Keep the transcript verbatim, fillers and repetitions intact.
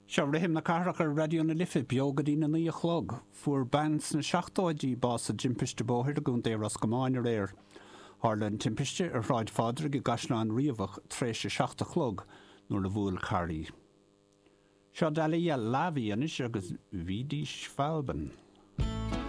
Seo rihim na carach ar radio na lifa beoga dí na ní a chlog, fuair bands na seachtáidí bás a jimpiste bóthir a gún déras gomáin ar éir. Harlan timpiste ar ráid fádra go gasnáin riamhach tréise seachta chlog nuair na bhúil carí. Seo dalí a láhí anis agus bhídís Falban.